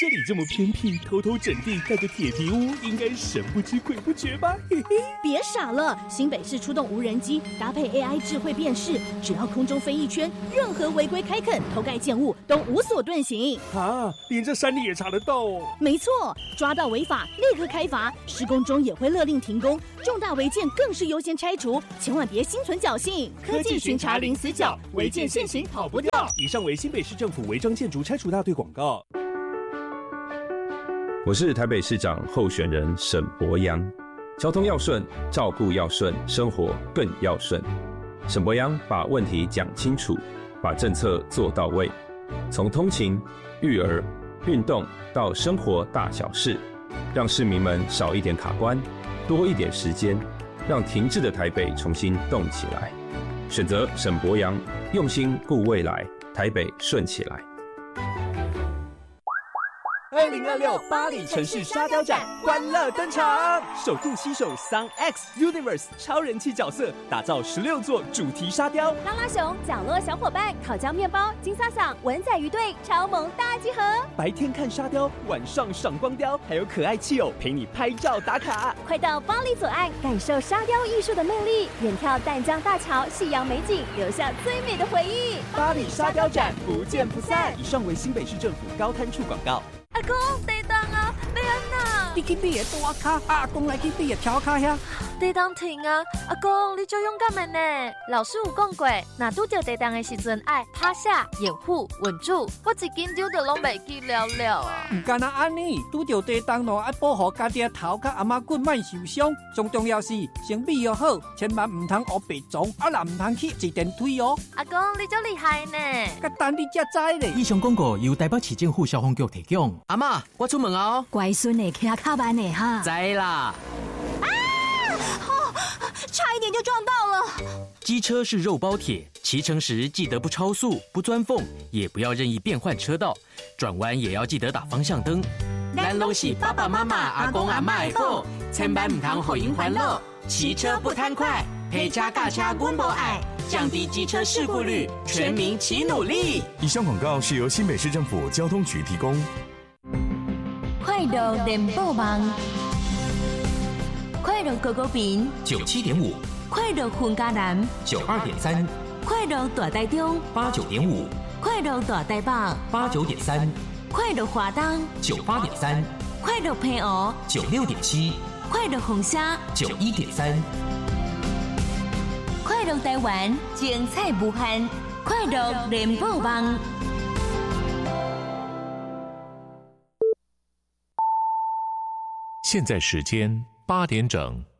这里这么偏僻，偷偷整地盖个铁皮屋，应该神不知鬼不觉吧？嘿嘿， 别傻了，新北市出动无人机，搭配 AI 智慧辨识，只要空中飞一圈，任何违规开垦、偷盖建物都无所遁形。 啊，连这山里也查得到哦？ 没错，抓到违法立刻开罚，施工中也会勒令停工，重大违建更是优先拆除，千万别心存侥幸。 科技巡查零死角，违建现行跑不掉。以上为新北市政府违章建筑拆除大队广告。 我是台北市长候选人沈伯洋，交通要顺，照顾要顺，生活更要顺。沈伯洋把问题讲清楚，把政策做到位，从通勤、育儿、运动到生活大小事，让市民们少一点卡关，多一点时间，让停滞的台北重新动起来。选择沈伯洋，用心顾未来，台北顺起来。 2026巴黎城市沙雕展欢乐登场，首度携手 Sun X Universe 超人气角色，打造16座主题沙雕， 拉拉熊、角落小伙伴、烤焦面包、金萨桑、文仔鱼队超萌大集合。 白天看沙雕，晚上赏光雕，还有可爱气偶陪你拍照打卡。 快到巴黎左岸感受沙雕艺术的魅力，远眺淡江大桥夕阳美景，留下最美的回忆。 巴黎沙雕展不见不散。以上为新北市政府高滩处广告。 阿公，地动啊，要安那？ 你去你的大卡，阿公来去你的桥卡遐。 地动停啊！阿公，你足勇敢的呢。老师有讲过，若拄到地动的时阵，爱趴下、掩护、稳住。我一紧张就拢袂记了了啊！ 唔干那安尼，拄到地动咯，爱保护家己的头甲阿妈骨莫受伤。最重要是先备要好，千万唔通学白撞，啊啦唔通去坐电梯哦。 阿公，你足厉害呢！ 甲等你才知咧。 以上广告由台北市政府消防局提供。 阿嬷，我出门哦。 乖孙的骑较慢的哈。 知啦。 差一点就撞到了。 机车是肉包铁，骑乘时记得不超速、不钻缝，也不要任意变换车道，转弯也要记得打方向灯。 咱拢是爸爸妈妈、阿公阿嬷的宝，千万唔通互因烦恼。骑车不贪快，陪车驾车阮无爱，降低机车事故率，全民齐努力。 以上广告是由新北市政府交通局提供。 快乐联播网，快乐狗狗饼 97.5， 快乐混家南 92.3， 快乐大台中 89.5， 快乐大台北 89.3， 快乐华东 98.3， 快乐平湖 96.7， 快乐红虾 91.3， 快乐台湾精彩无限，快乐联播网。 现在时间8点整。